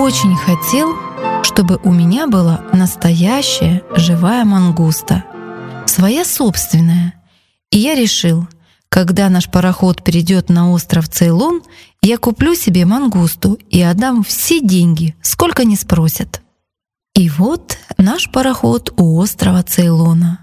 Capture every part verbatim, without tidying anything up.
очень хотел, чтобы у меня была настоящая живая мангуста, своя собственная. И я решил, когда наш пароход перейдет на остров Цейлон, я куплю себе мангусту и отдам все деньги, сколько не спросят. И вот наш пароход у острова Цейлона.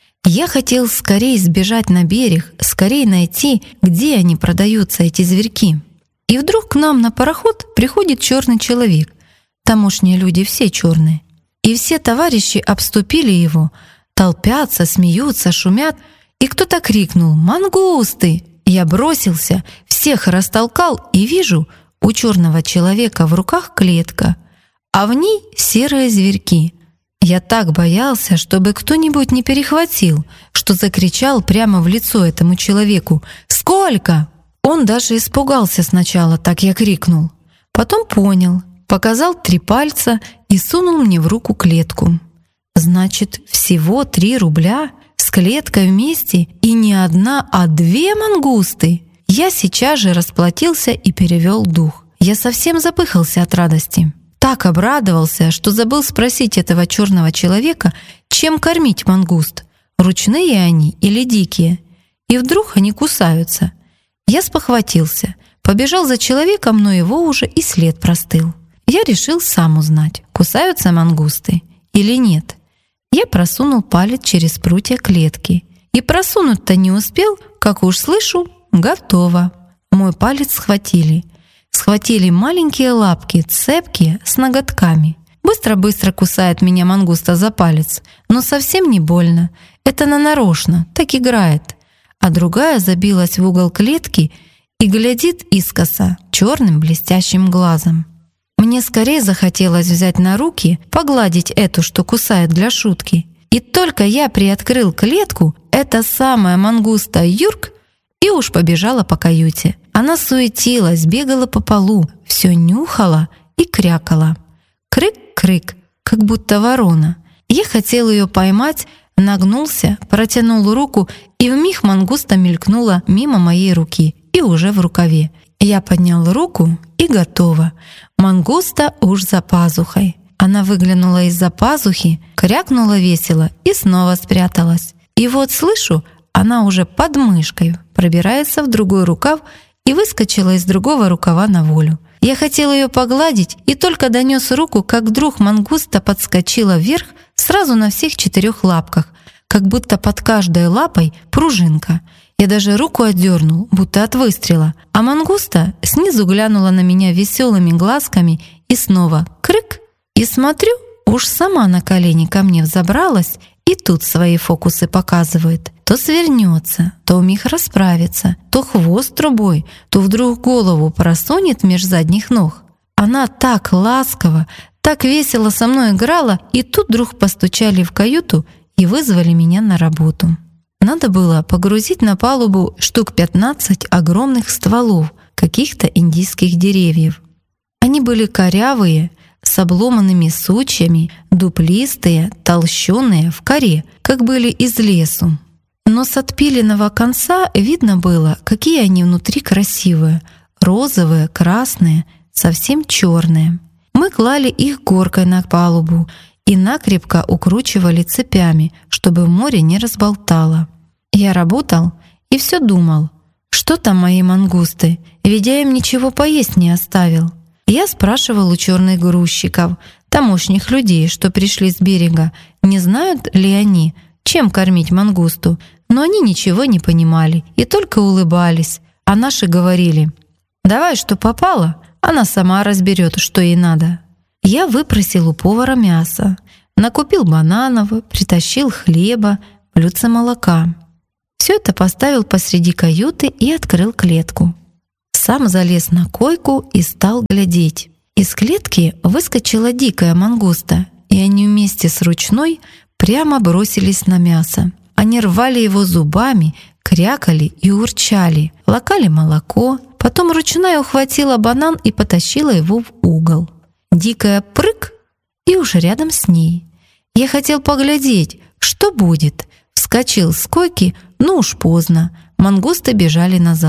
Я хотел скорее сбежать на берег, скорее найти, где они продаются, эти зверьки. И вдруг к нам на пароход приходит черный человек. Тамошние люди все черные. И все товарищи обступили его, толпятся, смеются, шумят. И кто-то крикнул «Мангусты!». Я бросился, всех растолкал и вижу, у черного человека в руках клетка, а в ней серые зверьки. Я так боялся, чтобы кто-нибудь не перехватил, что закричал прямо в лицо этому человеку «Сколько?». Он даже испугался сначала, так я крикнул. Потом понял, показал три пальца и сунул мне в руку клетку. Значит, всего три рубля с клеткой вместе и не одна, а две мангусты. Я сейчас же расплатился и перевел дух. Я совсем запыхался от радости. Так обрадовался, что забыл спросить этого черного человека, чем кормить мангуст, ручные они или дикие. И вдруг они кусаются. Я спохватился, побежал за человеком, но его уже и след простыл. Я решил сам узнать, кусаются мангусты или нет. Я просунул палец через прутья клетки. И просунуть-то не успел, как уж слышу, готово. Мой палец схватили. Схватили маленькие лапки, цепкие, с ноготками. Быстро-быстро кусает меня мангуста за палец, но совсем не больно. Это она нарочно, так играет. А другая забилась в угол клетки и глядит искоса черным блестящим глазом. Мне скорее захотелось взять на руки, погладить эту, что кусает для шутки. И только я приоткрыл клетку, эта самая мангуста юрк и уж побежала по каюте. Она суетилась, бегала по полу, все нюхала и крякала. Крык-крык, как будто ворона. Я хотел ее поймать, нагнулся, протянул руку, и вмиг мангуста мелькнула мимо моей руки и уже в рукаве. Я поднял руку и готово. Мангуста уж за пазухой. Она выглянула из-за пазухи, крякнула весело и снова спряталась. И вот слышу, она уже под мышкой пробирается в другой рукав и выскочила из другого рукава на волю. Я хотел ее погладить и только донес руку, как вдруг мангуста подскочила вверх сразу на всех четырех лапках, как будто под каждой лапой пружинка. Я даже руку отдернул, будто от выстрела, а мангуста снизу глянула на меня веселыми глазками и снова крык. И смотрю, уж сама на колени ко мне взобралась и тут свои фокусы показывает. То свернется, то вмиг расправится, то хвост трубой, то вдруг голову просунет меж задних ног. Она так ласково, так весело со мной играла, и тут вдруг постучали в каюту и вызвали меня на работу. Надо было погрузить на палубу штук пятнадцать огромных стволов каких-то индийских деревьев. Они были корявые, с обломанными сучьями, дуплистые, толщёные в коре, как были из лесу. Но с отпиленного конца видно было, какие они внутри красивые, розовые, красные, совсем черные. Мы клали их горкой на палубу и накрепко укручивали цепями, чтобы в море не разболтало. Я работал и все думал, что там мои мангусты, ведь я им ничего поесть не оставил. Я спрашивал у черных грузчиков, тамошних людей, что пришли с берега, не знают ли они, чем кормить мангусту, но они ничего не понимали и только улыбались, а наши говорили: «Давай, что попало, она сама разберет, что ей надо». Я выпросил у повара мясо, накупил бананов, притащил хлеба, блюдце молока. Все это поставил посреди каюты и открыл клетку. Сам залез на койку и стал глядеть. Из клетки выскочила дикая мангуста, и они вместе с ручной прямо бросились на мясо. Они рвали его зубами, крякали и урчали, лакали молоко. Потом ручная ухватила банан и потащила его в угол. Дикая прыг, и уж рядом с ней. Я хотел поглядеть, что будет. Вскочил с койки, но уж поздно. Мангусты бежали назад.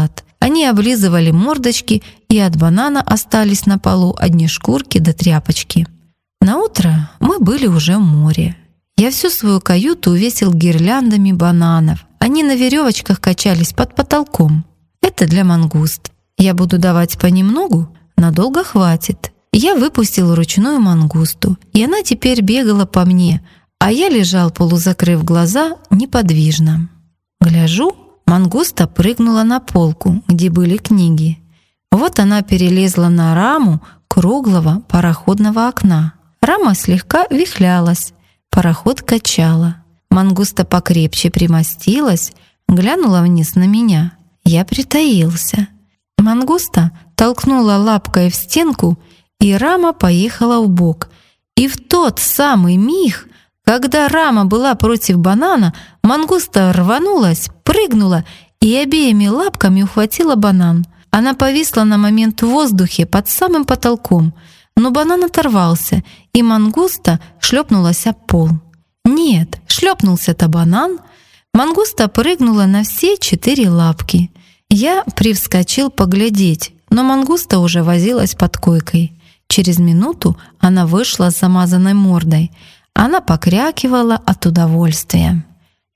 Они облизывали мордочки, и от банана остались на полу одни шкурки да тряпочки. Наутро мы были уже в море. Я всю свою каюту увесил гирляндами бананов. Они на веревочках качались под потолком. Это для мангуст. Я буду давать понемногу, надолго хватит. Я выпустил ручную мангусту, и она теперь бегала по мне, а я лежал, полузакрыв глаза, неподвижно. Гляжу, мангуста прыгнула на полку, где были книги. Вот она перелезла на раму круглого пароходного окна. Рама слегка вихлялась, пароход качала. Мангуста покрепче примостилась, глянула вниз на меня. Я притаился. Мангуста толкнула лапкой в стенку, и рама поехала вбок. И в тот самый миг, когда рама была против банана, мангуста рванулась, прыгнула и обеими лапками ухватила банан. Она повисла на момент в воздухе под самым потолком, но банан оторвался, и мангуста шлепнулась об пол. Нет, шлепнулся-то банан. Мангуста прыгнула на все четыре лапки. Я привскочил поглядеть, но мангуста уже возилась под койкой. Через минуту она вышла с замазанной мордой. Она покрякивала от удовольствия.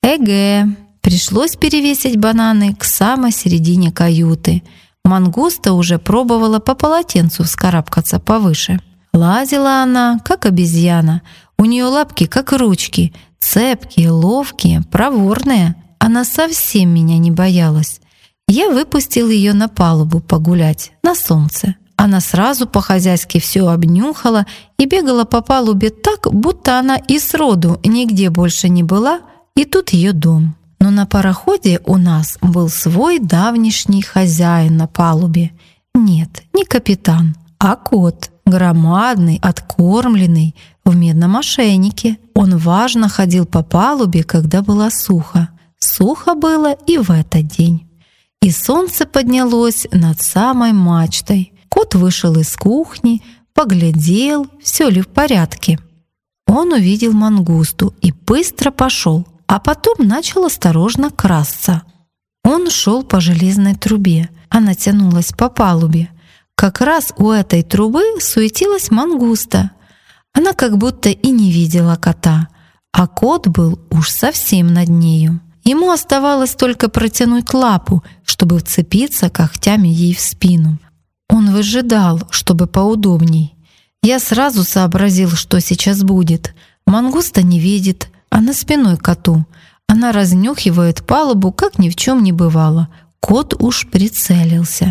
Эге, пришлось перевесить бананы к самой середине каюты. Мангуста уже пробовала по полотенцу вскарабкаться повыше. Лазила она, как обезьяна. У нее лапки, как ручки, цепкие, ловкие, проворные. Она совсем меня не боялась. Я выпустил ее на палубу погулять, на солнце. Она сразу по-хозяйски все обнюхала и бегала по палубе так, будто она и сроду нигде больше не была, и тут ее дом. Но на пароходе у нас был свой давнишний хозяин на палубе. Нет, не капитан, а кот, громадный, откормленный, в медном ошейнике. Он важно ходил по палубе, когда было сухо. Сухо было и в этот день. И солнце поднялось над самой мачтой. Кот вышел из кухни, поглядел, все ли в порядке. Он увидел мангусту и быстро пошел, а потом начал осторожно красться. Он шел по железной трубе, она тянулась по палубе. Как раз у этой трубы суетилась мангуста. Она как будто и не видела кота, а кот был уж совсем над нею. Ему оставалось только протянуть лапу, чтобы вцепиться когтями ей в спину. Он выжидал, чтобы поудобней. Я сразу сообразил, что сейчас будет. Мангуста не видит, она спиной к коту. Она разнюхивает палубу, как ни в чем не бывало. Кот уж прицелился.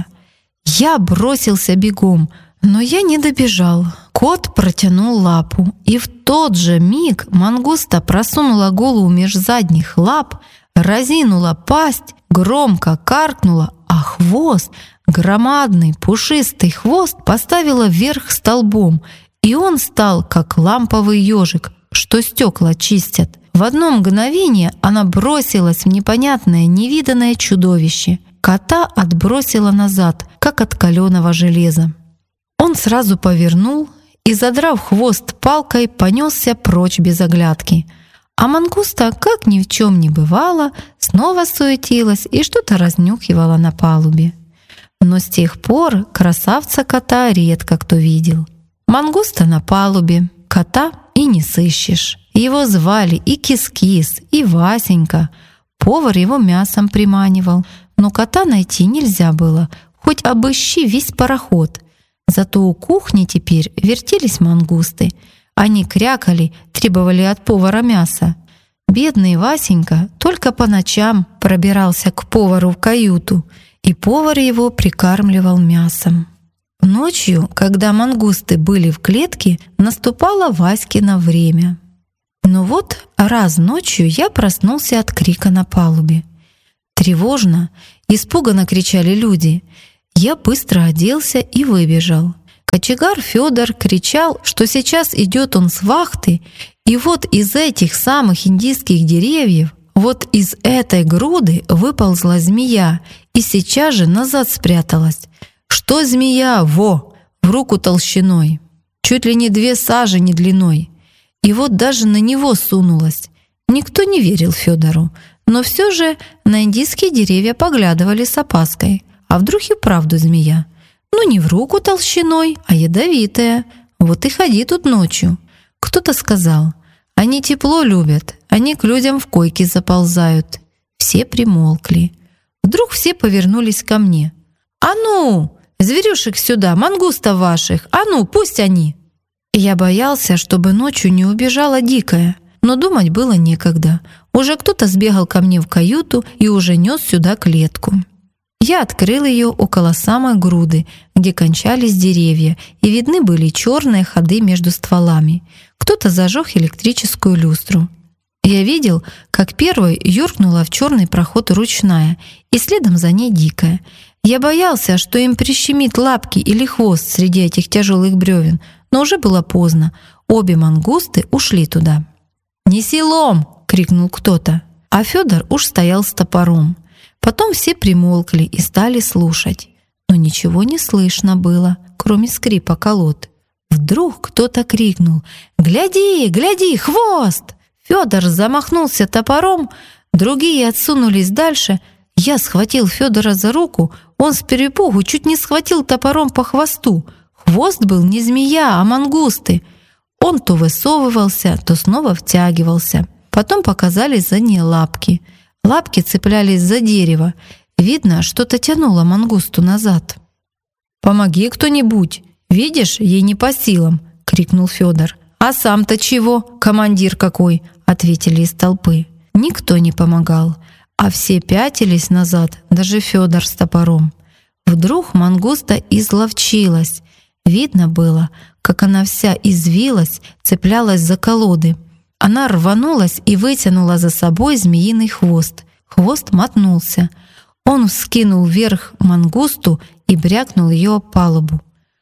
Я бросился бегом, но я не добежал. Кот протянул лапу, и в тот же миг мангуста просунула голову меж задних лап, разинула пасть, громко каркнула, а хвост, громадный пушистый хвост, поставила вверх столбом, и он стал как ламповый ежик, что стекла чистят. В одно мгновение она бросилась в непонятное, невиданное чудовище. Кота отбросила назад, как от каленого железа. Он сразу повернул и, задрав хвост палкой, понесся прочь без оглядки. А мангуста, как ни в чем не бывало, снова суетилась и что-то разнюхивала на палубе. Но с тех пор красавца-кота редко кто видел. Мангуста на палубе, кота и не сыщешь. Его звали и Кис-Кис, и Васенька. Повар его мясом приманивал, но кота найти нельзя было, хоть обыщи весь пароход. Зато у кухни теперь вертелись мангусты. Они крякали, требовали от повара мяса. Бедный Васенька только по ночам пробирался к повару в каюту, и повар его прикармливал мясом. Ночью, когда мангусты были в клетке, наступало Васькино время. Но вот раз ночью я проснулся от крика на палубе. Тревожно, испуганно кричали люди. Я быстро оделся и выбежал. Кочегар Федор кричал, что сейчас идет он с вахты, и вот из этих самых индийских деревьев, вот из этой груды выползла змея и сейчас же назад спряталась. Что змея? Во! В руку толщиной, чуть ли не две сажени длиной. И вот даже на него сунулась. Никто не верил Федору, но все же на индийские деревья поглядывали с опаской. а вдруг и правду змея? Ну, не в руку толщиной, а ядовитая. Вот и ходи тут ночью. Кто-то сказал: они тепло любят, они к людям в койки заползают. Все примолкли. Вдруг все повернулись ко мне. «А ну, зверюшек сюда, мангустов ваших! А ну, пусть они!» Я боялся, чтобы ночью не убежала дикая, но думать было некогда. Уже кто-то сбегал ко мне в каюту и уже нес сюда клетку. Я открыл ее около самой груды, где кончались деревья, и видны были черные ходы между стволами. Кто-то зажег электрическую люстру. Я видел, как первой юркнула в черный проход ручная, и следом за ней дикая. Я боялся, что им прищемит лапки или хвост среди этих тяжелых бревен, но уже было поздно. Обе мангусты ушли туда. «Неси лом!» — крикнул кто-то, а Федор уж стоял с топором. Потом все примолкли и стали слушать, но ничего не слышно было, кроме скрипа колод. Вдруг кто-то крикнул: «Гляди, гляди, хвост!» Федор замахнулся топором, другие отсунулись дальше. Я схватил Федора за руку, он с перепугу чуть не схватил топором по хвосту. Хвост был не змея, а мангусты. Он то высовывался, то снова втягивался. Потом показались задние лапки. Лапки цеплялись за дерево. Видно, что-то тянуло мангусту назад. «Помоги кто-нибудь! Видишь, ей не по силам!» — крикнул Федор. «А сам-то чего, командир какой?» — ответили из толпы. Никто не помогал, а все пятились назад, даже Федор с топором. Вдруг мангуста изловчилась. Видно было, как она вся извилась, цеплялась за колоды. Она рванулась и вытянула за собой змеиный хвост. Хвост мотнулся. Он вскинул вверх мангусту и брякнул ее о палубу.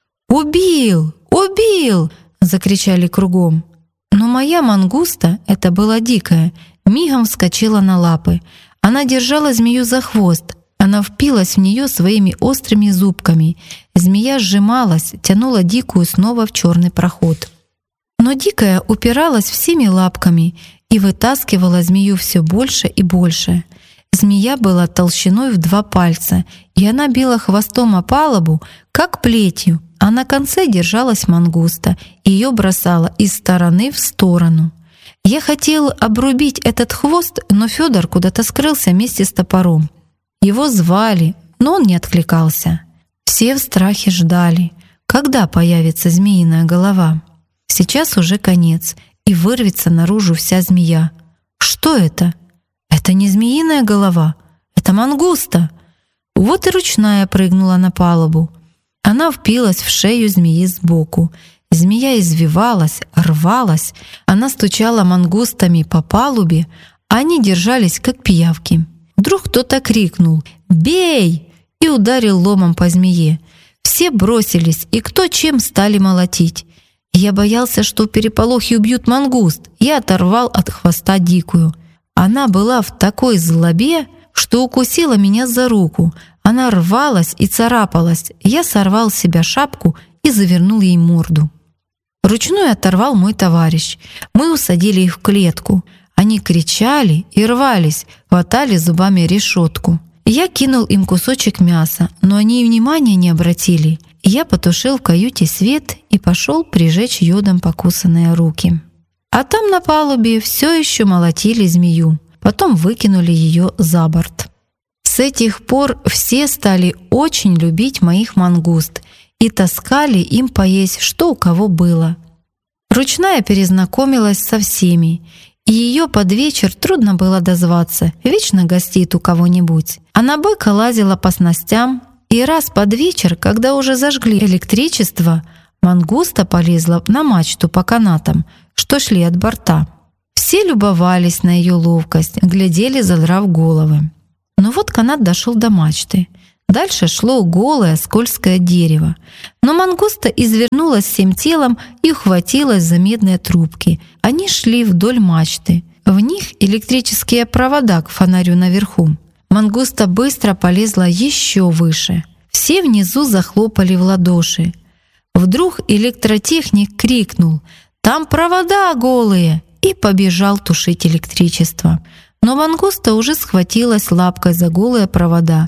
«Убил! Убил!» — закричали кругом. Но моя мангуста, это была дикая, мигом вскочила на лапы. Она держала змею за хвост. Она впилась в нее своими острыми зубками. Змея сжималась, тянула дикую снова в черный проход. Но дикая упиралась всеми лапками и вытаскивала змею все больше и больше. Змея была толщиной в два пальца, и она била хвостом о палубу, как плетью, а на конце держалась мангуста, и ее бросала из стороны в сторону. Я хотел обрубить этот хвост, но Федор куда-то скрылся вместе с топором. Его звали, но он не откликался. Все в страхе ждали, когда появится змеиная голова. Сейчас уже конец, и вырвется наружу вся змея. Что это? Это не змеиная голова, это мангуста. Вот и ручная прыгнула на палубу. Она впилась в шею змеи сбоку. Змея извивалась, рвалась, она стучала мангустами по палубе, а они держались, как пиявки. Вдруг кто-то крикнул «Бей!» и ударил ломом по змее. Все бросились, и кто чем стали молотить. Я боялся, что в переполохе убьют мангуст. Я оторвал от хвоста дикую. Она была в такой злобе, что укусила меня за руку. Она рвалась и царапалась. Я сорвал с себя шапку и завернул ей морду. Ручную оторвал мой товарищ. Мы усадили их в клетку. Они кричали и рвались, хватали зубами решетку. Я кинул им кусочек мяса, но они и внимания не обратили. Я потушил в каюте свет и пошел прижечь йодом покусанные руки. А там на палубе все еще молотили змею, потом выкинули ее за борт. С этих пор все стали очень любить моих мангуст и таскали им поесть, что у кого было. Ручная перезнакомилась со всеми, и ее под вечер трудно было дозваться, вечно гостит у кого-нибудь. Она бойко лазила по снастям, и раз под вечер, когда уже зажгли электричество, мангуста полезла на мачту по канатам, что шли от борта. Все любовались на ее ловкость, глядели, задрав головы. Но вот канат дошел до мачты. Дальше шло голое скользкое дерево. Но мангуста извернулась всем телом и ухватилась за медные трубки. Они шли вдоль мачты. В них электрические провода к фонарю наверху. Мангуста быстро полезла еще выше. Все внизу захлопали в ладоши. Вдруг электротехник крикнул «Там провода голые!» и побежал тушить электричество. Но мангуста уже схватилась лапкой за голые провода.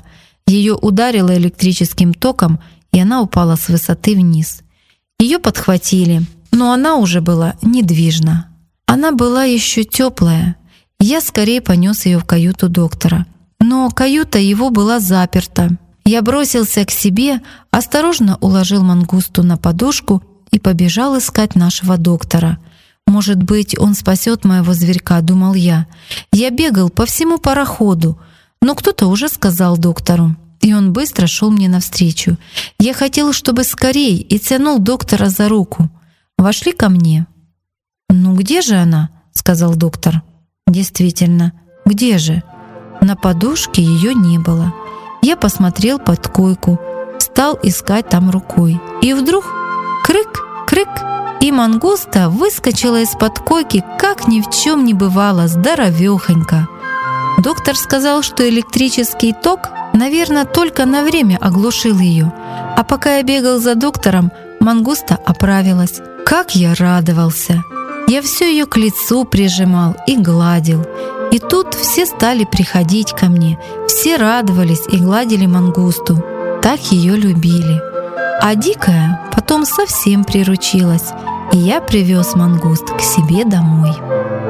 Ее ударило электрическим током, и она упала с высоты вниз. Ее подхватили, но она уже была недвижна. Она была еще теплая. Я скорее понес ее в каюту доктора. Но каюта его была заперта. Я бросился к себе, осторожно уложил мангусту на подушку и побежал искать нашего доктора. «Может быть, он спасет моего зверька», — думал я. Я бегал по всему пароходу, но кто-то уже сказал доктору, и он быстро шел мне навстречу. Я хотел, чтобы скорей, и тянул доктора за руку. Вошли ко мне. «Ну где же она?» — сказал доктор. «Действительно, где же?» На подушке ее не было. Я посмотрел под койку, стал искать там рукой. И вдруг крык, крык, и мангуста выскочила из-под койки, как ни в чем не бывало, здоровехонько. Доктор сказал, что электрический ток, наверное, только на время оглушил ее. А пока я бегал за доктором, мангуста оправилась. Как я радовался! Я все ее к лицу прижимал и гладил. И тут все стали приходить ко мне. Все радовались и гладили мангусту. Так ее любили. А дикая потом совсем приручилась. И я привез мангуст к себе домой.